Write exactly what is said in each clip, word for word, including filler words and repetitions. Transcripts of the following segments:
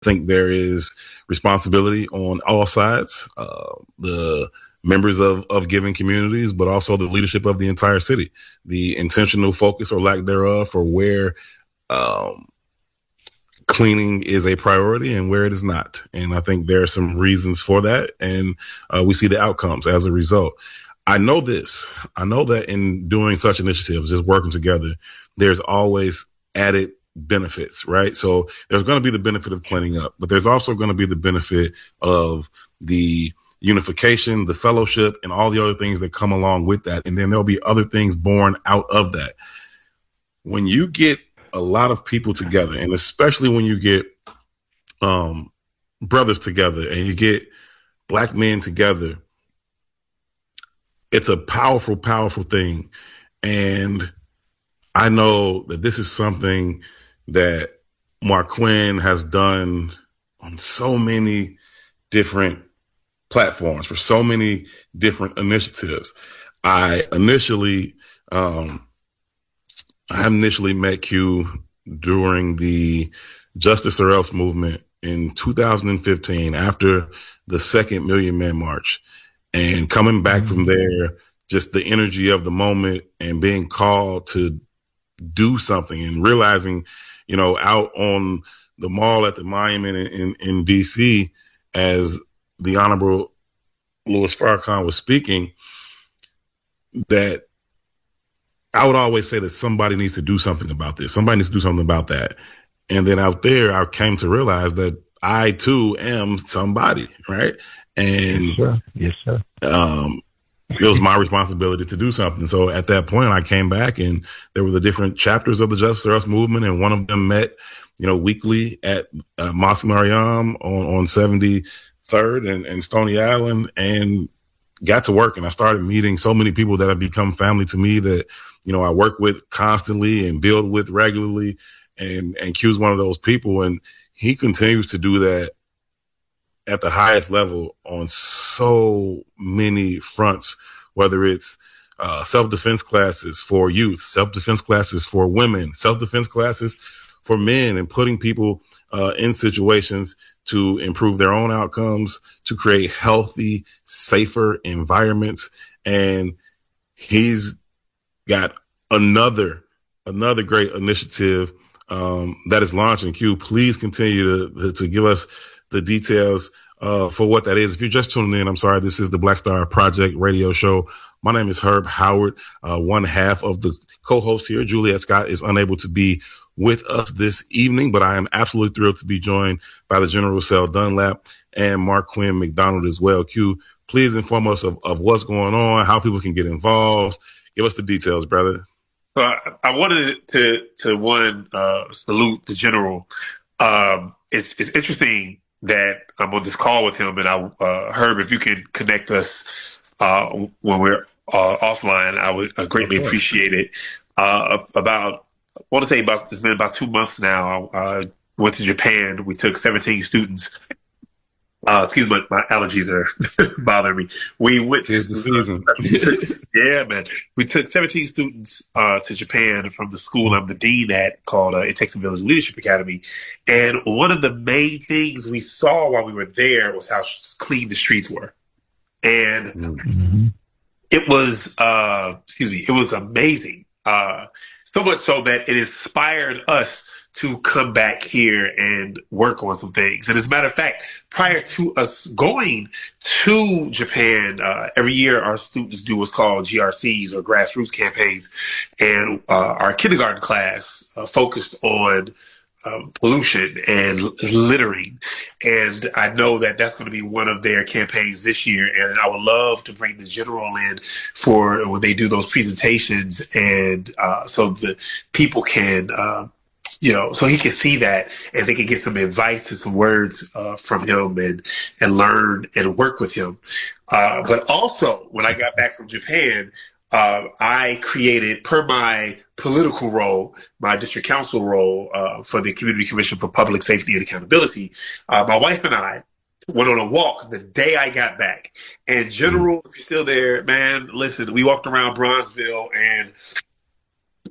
think there is responsibility on all sides, uh, the members of, of given communities, but also the leadership of the entire city, the intentional focus or lack thereof for where um, cleaning is a priority and where it is not. And I think there are some reasons for that. And uh, we see the outcomes as a result. I know this. I know that in doing such initiatives, just working together, there's always added benefits, right? So there's going to be the benefit of cleaning up, but there's also going to be the benefit of the unification, the fellowship, and all the other things that come along with that. And then there'll be other things born out of that. When you get a lot of people together, and especially when you get um, brothers together and you get black men together, it's a powerful, powerful thing. And I know that this is something that Marquin has done on so many different platforms for so many different initiatives. I initially, um, I initially met Q during the Justice or Else movement in two thousand fifteen after the second Million Man March. And coming back from there, just the energy of the moment and being called to do something and realizing, you know, out on the mall at the monument in, in, in D C, as the Honorable Louis Farrakhan was speaking, that I would always say that somebody needs to do something about this. Somebody needs to do something about that. And then out there, I came to realize that I too am somebody, right? And yes, sir. Yes, sir. Um, it was my responsibility to do something. So at that point, I came back, and there were the different chapters of the Justice or Else movement, and one of them met, you know, weekly at uh, Mosque Mariam on, on seventy-third and, and Stony Island, and got to work. And I started meeting so many people that have become family to me that, you know, I work with constantly and build with regularly. And, and Q's one of those people, and he continues to do that at the highest level on so many fronts, whether it's uh, self-defense classes for youth, self-defense classes for women, self-defense classes for men, and putting people uh, in situations to improve their own outcomes, to create healthy, safer environments. And he's got another, another great initiative um, that is launching. Q, please continue to, to give us the details uh, for what that is. If you're just tuning in, I'm sorry. This is the Black Star Project radio show. My name is Herb Howard, uh, one half of the co-host here. Juliet Scott is unable to be with us this evening, but I am absolutely thrilled to be joined by the General Cell Dunlap and Marquin McDonald as well. Q, please inform us of, of what's going on, how people can get involved. Give us the details, brother. Uh, I wanted to, to one, uh, salute the General. Um, it's, it's interesting that I'm on this call with him, and I, uh, Herb, if you can connect us, uh, when we're, uh, offline, I would uh, greatly appreciate it. Uh, about, I want to say about, it's been about two months now. I uh, went to Japan. We took seventeen students. Uh, excuse me, my allergies are bothering me. We went to the season. Yeah, man. We took seventeen students uh, to Japan from the school I'm the dean at, called uh, It Takes a Village Leadership Academy. And one of the main things we saw while we were there was how clean the streets were. And mm-hmm. it was, uh, excuse me, it was amazing. Uh, so much so that it inspired us to come back here and work on some things. And as a matter of fact, prior to us going to Japan, uh, every year our students do what's called G R Cs, or grassroots campaigns. And uh, our kindergarten class uh, focused on um, pollution and littering. And I know that that's going to be one of their campaigns this year. And I would love to bring the General in for when they do those presentations, and uh, so the people can uh, you know, so he can see that, and they can get some advice and some words uh, from him, and and learn and work with him. Uh, but also, when I got back from Japan, uh, I created, per my political role, my district council role uh, for the Community Commission for Public Safety and Accountability, uh, my wife and I went on a walk the day I got back. And General, if you're still there, man, listen, we walked around Bronzeville, and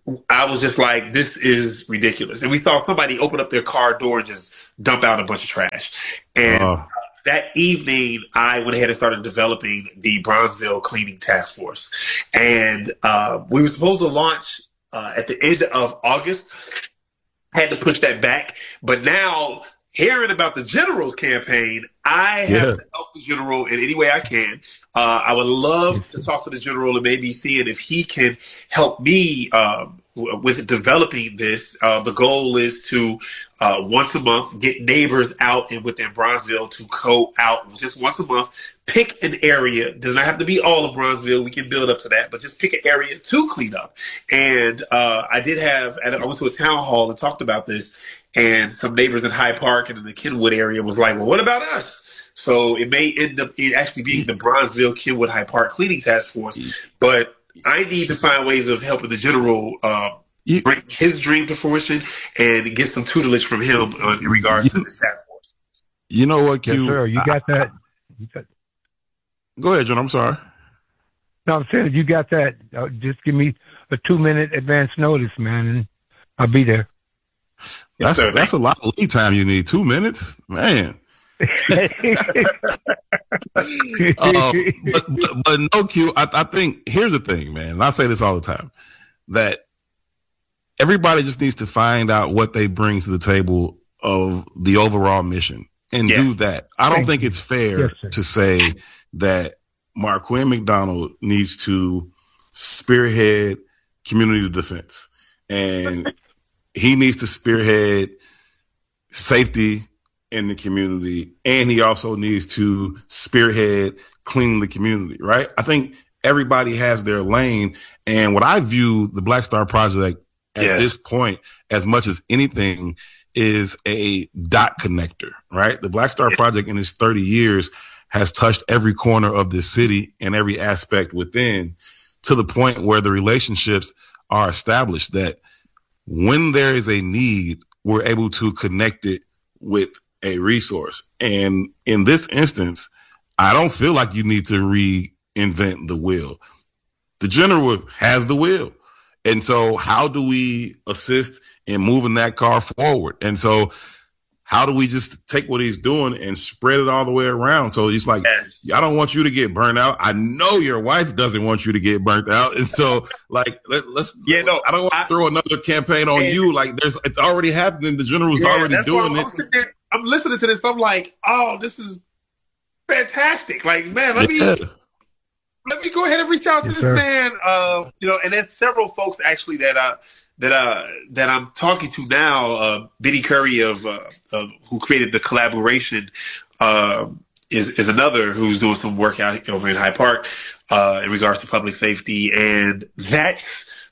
I was just like, this is ridiculous. And we saw somebody open up their car door and just dump out a bunch of trash. And Uh, that evening, I went ahead and started developing the Bronzeville Cleaning Task Force. And uh, we were supposed to launch uh, at the end of August. Had to push that back. But now, hearing about the General's campaign, I have yeah. to help the General in any way I can. Uh, I would love to talk to the General and maybe seeing if he can help me um, w- with developing this. Uh, the goal is to uh, once a month get neighbors out and within Bronzeville to go out just once a month. Pick an area. Does not have to be all of Bronzeville. We can build up to that, but just pick an area to clean up. And uh, I did have. I went to a town hall and talked about this, and some neighbors in Hyde Park and in the Kenwood area was like, "Well, what about us?" So it may end up it actually being the Bronzeville Kenwood Hyde Park Cleaning Task Force. But I need to find ways of helping the General uh, You, bring his dream to fruition and get some tutelage from him uh, in regards you, to this task force. you know what, Yes, Q? sir. You got I, that? You got, go ahead, John. I'm sorry. no, I'm saying you got that. Uh, just give me a two minute advance notice, man, and I'll be there. That's Yes, sir. that's a lot of lead time you need. Two minutes, man. uh, but, but, but no, Q. I, I think here's the thing, man. And I say this all the time, that everybody just needs to find out what they bring to the table of the overall mission and Yeah. do that. I don't Thank think you. it's fair Yes, sir. to say that Marquin McDonald needs to spearhead community defense and he needs to spearhead safety in the community, and he also needs to spearhead cleaning the community, right? I think everybody has their lane, and what I view the Black Star Project at Yes. this point, as much as anything, is a dot connector, right? The Black Star Project in its thirty years has touched every corner of this city and every aspect within, to the point where the relationships are established that when there is a need, we're able to connect it with a resource. And in this instance, I don't feel like you need to reinvent the wheel. The General has the wheel. And so how do we assist in moving that car forward? And so how do we just take what he's doing and spread it all the way around? So he's like, Yes. I don't want you to get burnt out. I know your wife doesn't want you to get burnt out. And so like, let, let's, Yeah, no, I don't want to I- throw another campaign on And- you. Like there's, it's already happening. The General's Yeah, already that's why doing I'm, it. sitting there, I'm listening to this. I'm like, oh, this is fantastic. Like, man, let me Yeah. let me go ahead and reach out to Yes, this sir. man. Uh, you know, and there's several folks actually that uh that uh that I'm talking to now. Uh, Biddy Curry of, uh, of who created the collaboration uh, is is another who's doing some work out over in Hyde Park uh, in regards to public safety, and that's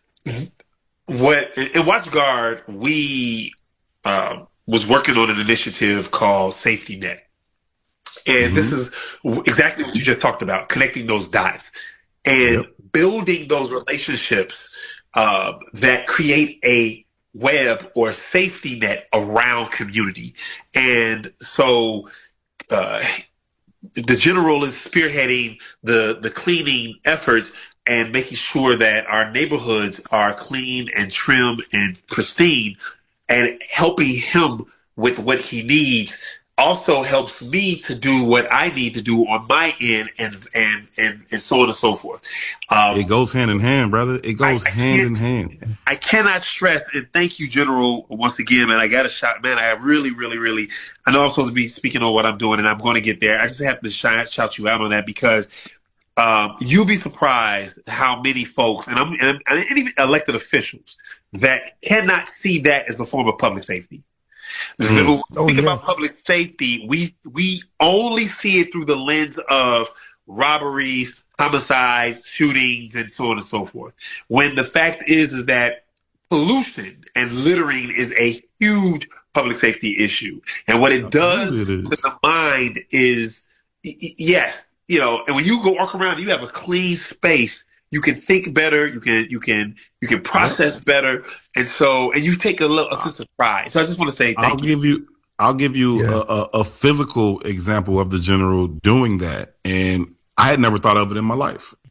what in Watch Guard we uh, was working on an initiative called Safety Net. And this is exactly what you just talked about, connecting those dots and Yep. building those relationships uh, that create a web or safety net around community. And so uh, the General is spearheading the, the cleaning efforts and making sure that our neighborhoods are clean and trim and pristine, and helping him with what he needs also helps me to do what I need to do on my end, and and and, and so on and so forth. Um, It goes hand in hand, brother. It goes I- I hand in can't- hand. I cannot stress, and thank you, General, once again, man. I got a shot, man. I really, really, really. I know I'm supposed to be speaking on what I'm doing, and I'm going to get there. I just have to shout, shout you out on that because um, you'll be surprised how many folks, and I'm and, and even elected officials, that cannot see that as a form of public safety. Mm. When we Oh, think yeah. about public safety, we we only see it through the lens of robberies, homicides, shootings, and so on and so forth. When the fact is is that pollution and littering is a huge public safety issue, and what it does Absolutely it to is. the mind is, y- y- yes, you know. And when you go walk around, you have a clean space. You can think better. You can you can you can process better, and so and you take a, little, a sense of pride. So I just want to say I'll thank you. give you I'll give you Yeah. a, a, a physical example of the General doing that. And I had never thought of it in my life.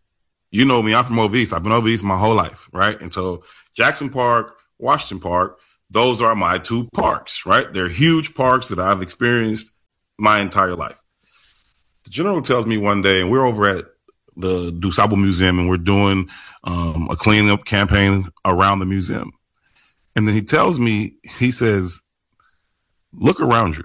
you know me, I'm from over East. I've been over East my whole life, right? And so Jackson Park, Washington Park, those are my two parks, right? They're huge parks that I've experienced my entire life. The general tells me one day, and we're over at the DuSable Museum, and we're doing um, a cleanup campaign around the museum. And then he tells me, he says, look around you.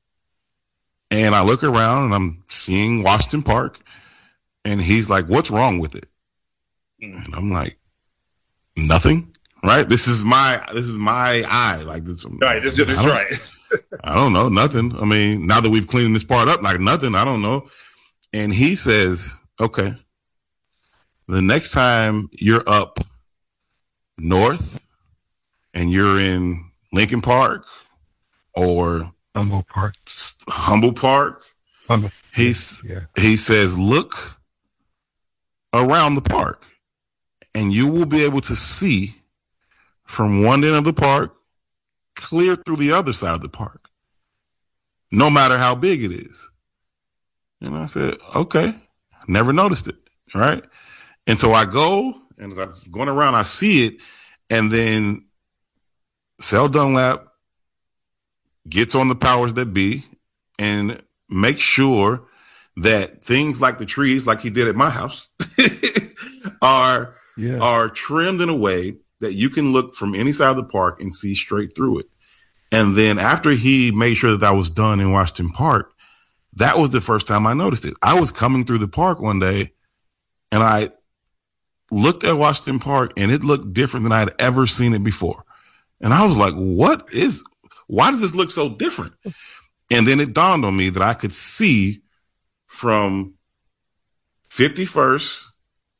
And I look around and I'm seeing Washington Park, and he's like, what's wrong with it? And I'm like, nothing, right? This is my, this is my eye. Like this, right. This, this I right. I don't know. Nothing. I mean, now that we've cleaned this part up, like nothing, I don't know. And he says, okay, the next time you're up north and you're in Lincoln Park or Humboldt Park, Humboldt Park, Humboldt. he's, yeah. he says, look around the park and you will be able to see from one end of the park clear through the other side of the park, no matter how big it is. And I said, okay, never noticed it, right? And so I go, and as I'm going around, I see it, and then Sel Dunlap gets on the powers that be and makes sure that things like the trees, like he did at my house, are yeah. are trimmed in a way that you can look from any side of the park and see straight through it. And then after he made sure that that was done in Washington Park, that was the first time I noticed it. I was coming through the park one day and I looked at Washington Park and it looked different than I had ever seen it before. And I was like, what is, why does this look so different? And then it dawned on me that I could see from fifty-first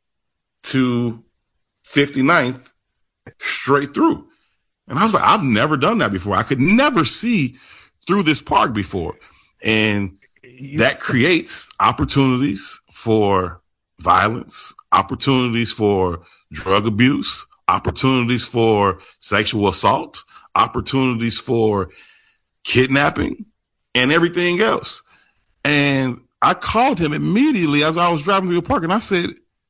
to fifty-ninth straight through. And I was like, I've never done that before. I could never see through this park before. And that creates opportunities for violence, opportunities for drug abuse, opportunities for sexual assault, opportunities for kidnapping, and everything else. And I called him immediately as I was driving through the park, and I said,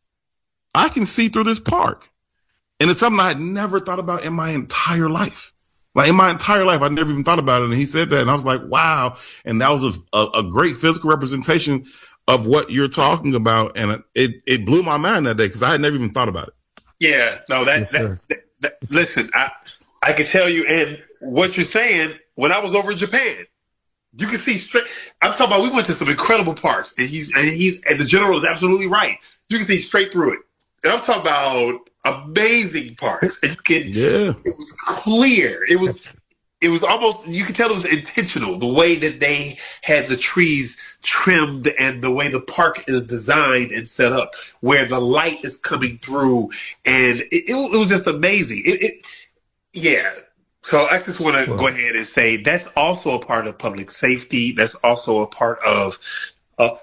I can see through this park. And it's something I had never thought about in my entire life. Like in my entire life, I never even thought about it. And he said that, and I was like, wow. And that was a, a, a great physical representation of what you're talking about. And it, it blew my mind that day because I had never even thought about it. Yeah, no, that, Yes, that, that, that listen, I, I can tell you, and what you're saying, when I was over in Japan, you can see straight. I'm talking about, we went to some incredible parks, and he's, and he's, and the general is absolutely right. You can see straight through it. And I'm talking about amazing parks. And you can, yeah. It was clear. It was, it was almost, you could tell it was intentional, the way that they had the trees trimmed and the way the park is designed and set up, where the light is coming through. And it, it, it was just amazing. It, it yeah. So I just want to Well, go ahead and say that's also a part of public safety. That's also a part of, uh,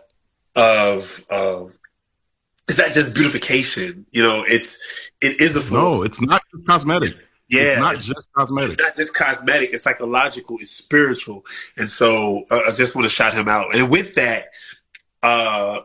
of, of, it's not just beautification. You know, it's, it is a form. No, it's not just cosmetic. Yeah. It's not just cosmetic. It's not just cosmetic. It's psychological. It's spiritual. And so uh, I just want to shout him out. And with that, uh,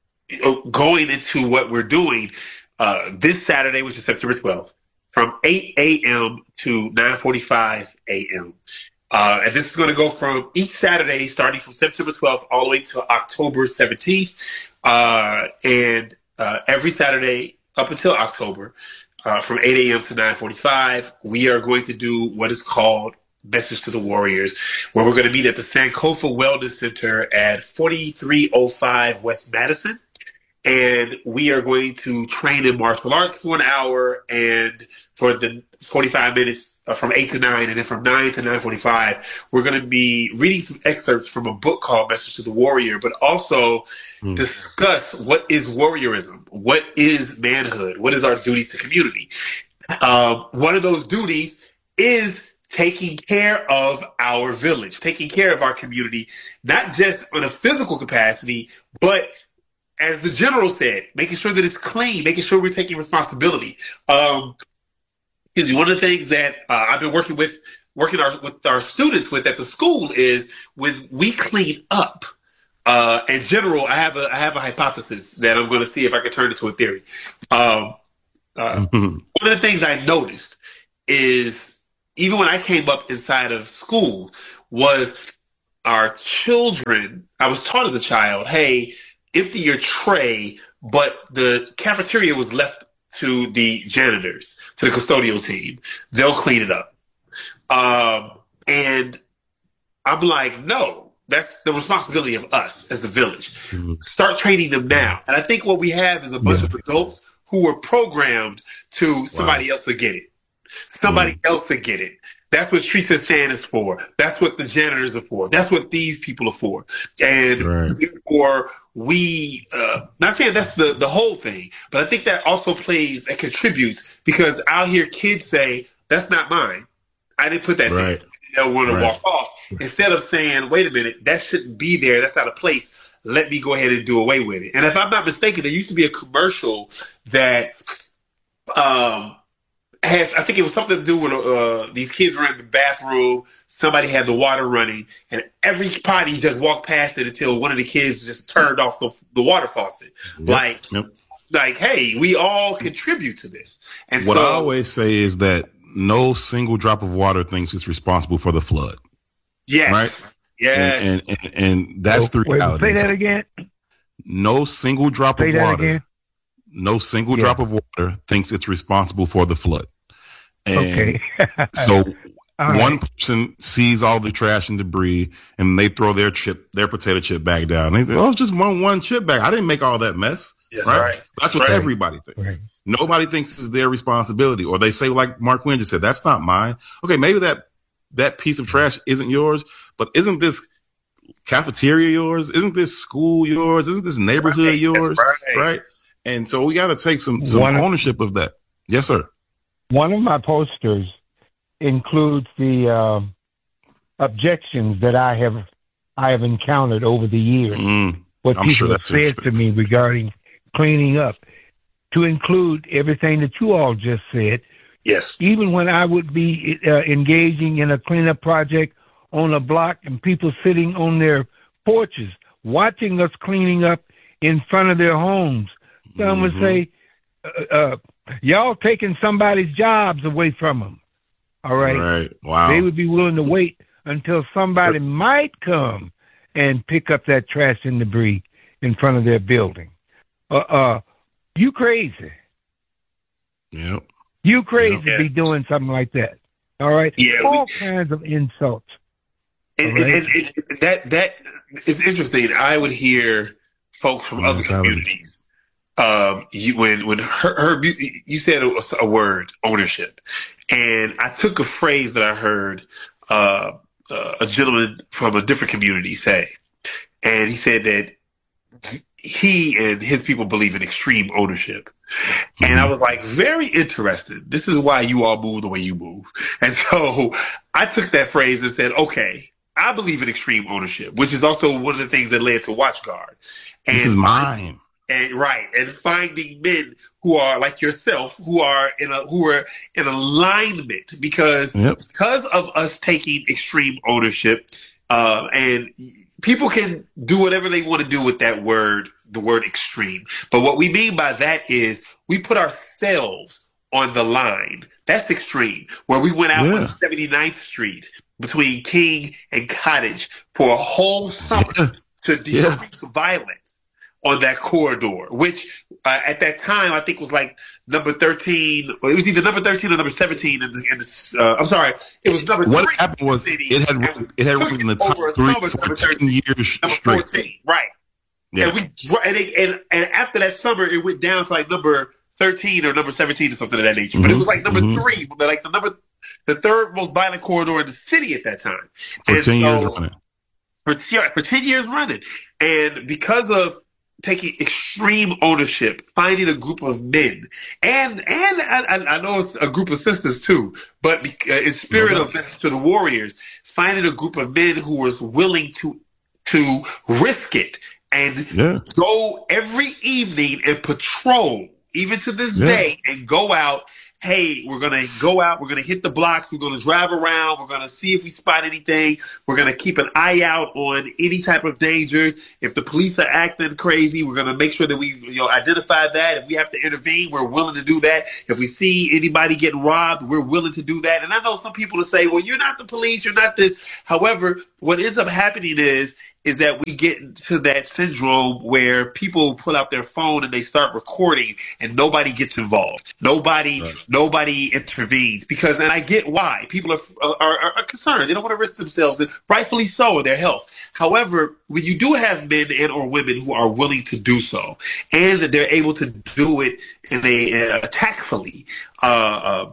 going into what we're doing, uh, this Saturday, which is September twelfth, from eight a.m. to nine forty-five a.m. Uh, and this is going to go from each Saturday, starting from September twelfth all the way to October seventeenth. Uh, and uh, every Saturday up until October, uh, from eight a.m. to nine forty-five, we are going to do what is called Message to the Warriors, where we're going to meet at the Sankofa Wellness Center at forty-three oh five West Madison. And we are going to train in martial arts for an hour, and for the forty-five minutes uh, from eight to nine, and then from nine to nine forty-five, we're going to be reading some excerpts from a book called Message to the Warrior, but also mm. discuss what is warriorism, what is manhood, what is our duties to community. Um, one of those duties is taking care of our village, taking care of our community, not just on a physical capacity, but as the general said, making sure that it's clean, making sure we're taking responsibility. Um, one of the things that uh, I've been working with, working our, with our students with at the school is when we clean up, Uh, in general, I have a I have a hypothesis that I'm going to see if I can turn into a theory. Um, uh, one of the things I noticed is even when I came up inside of school was our children. I was taught as a child, hey, empty your tray, but the cafeteria was left to the janitors, to the custodial team. They'll clean it up. Um, and I'm like, no, that's the responsibility of us as the village. Mm-hmm. Start training them now. And I think what we have is a bunch yeah. of adults who were programmed to somebody wow. else will get it. Somebody mm. else will get it. That's what Streets and Sand is for. That's what the janitors are for. That's what these people are for. And right. therefore, we, uh, not saying that's the, the whole thing, but I think that also plays and contributes because I'll hear kids say, that's not mine. I didn't put that right. there. They'll want to right. walk off. Instead of saying, wait a minute, that shouldn't be there. That's out of place. Let me go ahead and do away with it. And if I'm not mistaken, there used to be a commercial that um, has, I think it was something to do with uh, these kids were in the bathroom. Somebody had the water running, and everybody just walked past it until one of the kids just turned off the, the water faucet. Yep. Like, yep. like, hey, we all contribute to this. And what so, I always say is that no single drop of water thinks it's responsible for the flood. Yes. Right? Yeah. And, and, and, and that's the reality. Say that again. No single drop say of that water. Again. No single yeah. drop of water thinks it's responsible for the flood. And okay. so all one right. person sees all the trash and debris and they throw their chip, their potato chip bag down. They say, oh, it's just one, one chip bag. I didn't make all that mess. Yeah, right? right. That's what right. everybody thinks. Right. Nobody thinks it's their responsibility. Or they say, like Mark Quinn just said, that's not mine. Okay, maybe that that piece of trash isn't yours, but isn't this cafeteria yours? Isn't this school yours? Isn't this neighborhood right. yours? Right. right? And so we got to take some, some one ownership of, of that. Yes, sir. One of my posters includes the uh, objections that I have I have encountered over the years. Mm, what I'm people sure have said to me regarding cleaning up, to include everything that you all just said. Yes. Even when I would be uh, engaging in a cleanup project on a block and people sitting on their porches watching us cleaning up in front of their homes, some mm-hmm. would say, uh, uh, y'all taking somebody's jobs away from them. All right. Right. Wow. They would be willing to wait until somebody might come and pick up that trash and debris in front of their building. Uh, uh, you crazy. Yep. You crazy yep. to be doing something like that. All right. Yeah, All we, kinds of insults. And, right? and, and, and that that is interesting. I would hear folks from other communities. Um, you, when when her, her you said a, a word, ownership, and I took a phrase that I heard uh, uh, a gentleman from a different community say, and he said that he and his people believe in extreme ownership. Mm-hmm. And I was like, very interested. This is why you all move the way you move. And so I took that phrase and said, okay, I believe in extreme ownership, which is also one of the things that led to WatchGuard. And this is mine. And right, and finding men who are like yourself, who are in a who are in alignment, because yep. because of us taking extreme ownership, uh, and people can do whatever they want to do with that word, the word extreme. But what we mean by that is we put ourselves on the line. That's extreme. Where we went out yeah. on seventy-ninth Street between King and Cottage for a whole summer yeah. to decrease yeah. violence on that corridor, which uh, at that time I think was like number thirteen. Or it was either number thirteen or number seventeen. In the, in the uh, I'm sorry, it was number. What three happened was it had it had ranked in the top three for ten years number straight. fourteen, right? Yeah. And we and, they, and and after that summer, it went down to like number thirteen or number seventeen or something of that nature. Mm-hmm. But it was like number mm-hmm. three, like the number, the third most violent corridor in the city at that time. For and ten so, years running. For, for ten years running, and because of taking extreme ownership, finding a group of men, and and I, I know it's a group of sisters too, but in spirit mm-hmm. of Message to the Warriors, finding a group of men who was willing to to risk it and yeah. go every evening and patrol, even to this yeah. day, and go out hey, we're going to go out, we're going to hit the blocks, we're going to drive around, we're going to see if we spot anything, we're going to keep an eye out on any type of dangers. If the police are acting crazy, we're going to make sure that we, you know, identify that. If we have to intervene, we're willing to do that. If we see anybody getting robbed, we're willing to do that. And I know some people will say, well, you're not the police, you're not this. However, what ends up happening is, is that we get into that syndrome where people pull out their phone and they start recording and nobody gets involved. Nobody, right. nobody intervenes because, and I get why people are, are, are concerned. They don't want to risk themselves, and rightfully so, their health. However, when you do have men and or women who are willing to do so and that they're able to do it in a uh, tactfully, uh, uh,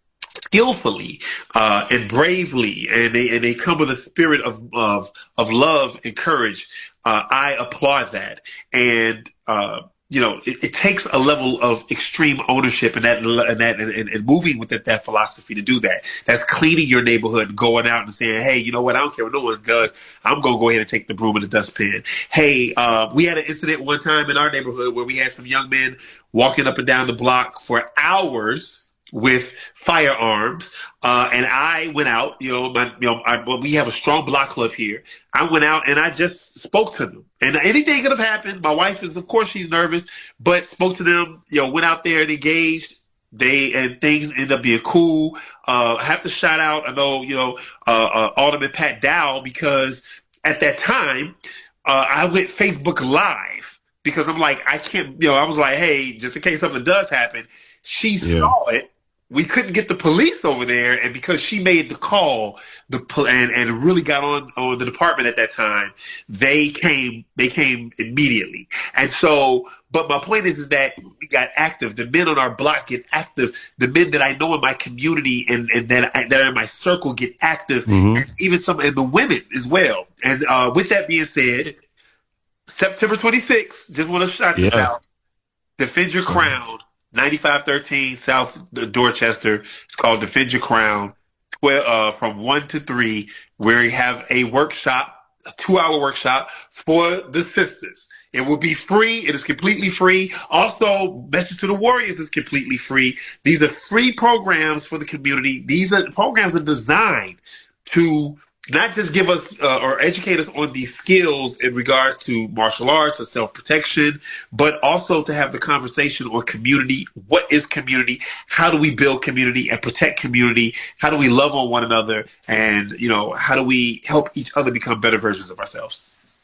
skillfully uh, and bravely, and they and they come with a spirit of of, of love and courage. Uh, I applaud that, and uh, you know it, it takes a level of extreme ownership and that and that and, and moving with that, that philosophy to do that. That's cleaning your neighborhood, going out and saying, "Hey, you know what? I don't care what no one does. I'm gonna go ahead and take the broom and the dustpan." Hey, uh, we had an incident one time in our neighborhood where we had some young men walking up and down the block for hours with firearms, uh, and I went out. You know, my, you know, I, well, we have a strong block club here. I went out and I just spoke to them, and anything could have happened. My wife is, of course, she's nervous, but spoke to them. You know, went out there and engaged. They and things end up being cool. Uh, I have to shout out. I know, you know, uh, uh, Alderman Pat Dow, because at that time uh, I went Facebook Live because I'm like, I can't. You know, I was like, hey, just in case something does happen. She yeah. saw it. We couldn't get the police over there, and because she made the call, the and, and really got on, on the department at that time, they came. They came immediately, and so. But my point is, is that we got active. The men on our block get active. The men that I know in my community and, and that I, that are in my circle get active, mm-hmm. and even some and the women as well. And uh, with that being said, September twenty-sixth. Just want to shout this yeah. out. Defend Your Crown. ninety-five thirteen South Dorchester. It's called Defend Your Crown. Well, uh, from one to three, where we have a workshop, a two-hour workshop for the sisters. It will be free. It is completely free. Also, Message to the Warriors is completely free. These are free programs for the community. These are programs that are designed to not just give us uh, or educate us on these skills in regards to martial arts or self-protection, but also to have the conversation on community. What is community? How do we build community and protect community? How do we love on one another? And, you know, how do we help each other become better versions of ourselves?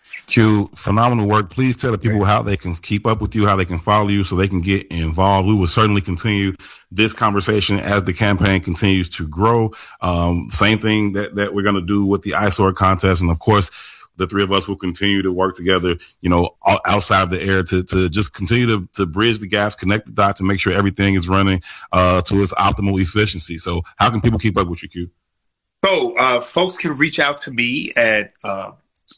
Q, phenomenal work. Please tell the people how they can keep up with you, how they can follow you so they can get involved. We will certainly continue this conversation as the campaign continues to grow. Um, same thing that, that we're going to do with the I S O R contest. And of course, the three of us will continue to work together, you know, outside of the air to, to just continue to, to bridge the gaps, connect the dots, and make sure everything is running, uh, to its optimal efficiency. So how can people keep up with you, Q? So, uh, folks can reach out to me at, uh,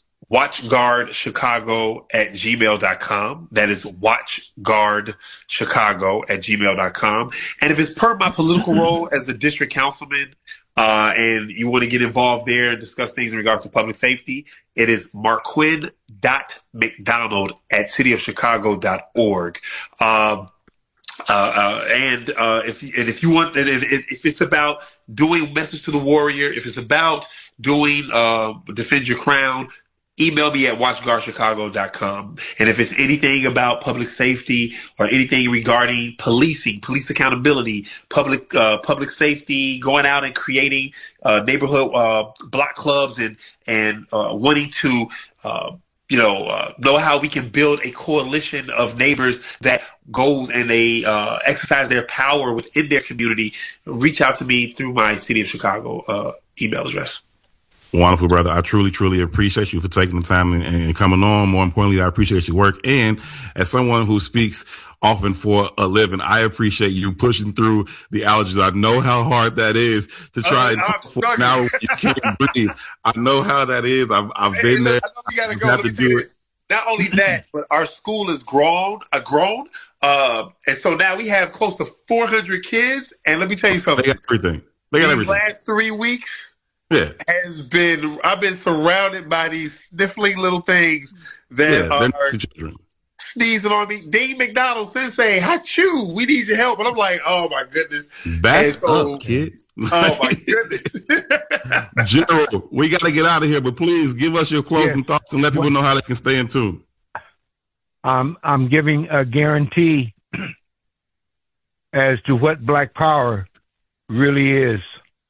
WatchGuardChicago at gmail dot com. That is WatchGuardChicago at gmail dot com. And if it's per my political role as a district councilman, uh, and you want to get involved there and discuss things in regards to public safety, it is marquin.mcdonald at cityofchicago dot org. Um, Uh, uh, and, uh, if, and if you want, and if, if it's about doing Message to the Warrior, if it's about doing, uh, Defend Your Crown, email me at watchguard chicago dot com. And if it's anything about public safety or anything regarding policing, police accountability, public, uh, public safety, going out and creating, uh, neighborhood, uh, block clubs and, and, uh, wanting to, uh, you know, uh, know how we can build a coalition of neighbors that goes and they, uh, exercise their power within their community, reach out to me through my City of Chicago, uh, email address. Wonderful, brother. I truly, truly appreciate you for taking the time and, and coming on. More importantly, I appreciate your work. And as someone who speaks often for a living, I appreciate you pushing through the allergies. I know how hard that is to try uh, and talk for an hour when you can't breathe. I know how that is. I've, I've hey, been there. I know we gotta go. Let me do it. Not only that, but our school is grown, uh, grown. Uh, and so now we have close to four hundred kids. And let me tell you something. They got everything. They got These everything. last three weeks, yeah, has been I've been surrounded by these sniffling little things that yeah, are sneezing on me. Dean McDonald Sensei, Hachu, we need your help. And I'm like, oh my goodness. Back And so, up, kid. oh my goodness. Gerald, we got to get out of here, but please give us your closing Yes. thoughts and let people know how they can stay in tune. Um, I'm giving a guarantee as to what Black Power really is.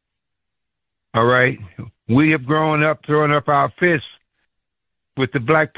All right? We have grown up throwing up our fists with the Black